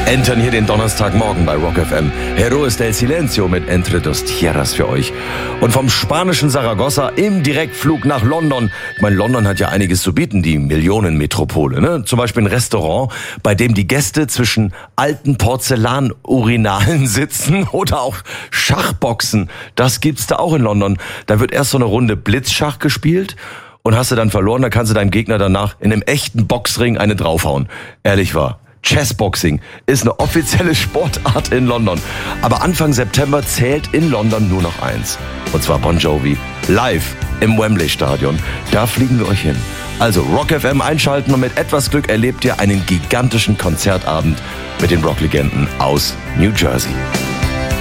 entern hier den Donnerstagmorgen bei Rock FM. Héroes del Silencio mit Entre dos Tierras für euch. Und vom spanischen Saragossa im Direktflug nach London. Ich meine, London hat ja einiges zu bieten, die Millionenmetropole. Ne? Zum Beispiel ein Restaurant, bei dem die Gäste zwischen alten Porzellanurinalen sitzen oder auch Schachboxen. Das gibt's da auch in London. Da wird erst so eine Runde Blitzschach gespielt. Und hast du dann verloren, dann kannst du deinem Gegner danach in einem echten Boxring eine draufhauen. Ehrlich wahr. Chessboxing ist eine offizielle Sportart in London. Aber Anfang September zählt in London nur noch eins. Und zwar Bon Jovi. Live im Wembley Stadion. Da fliegen wir euch hin. Also Rock FM einschalten und mit etwas Glück erlebt ihr einen gigantischen Konzertabend mit den Rocklegenden aus New Jersey.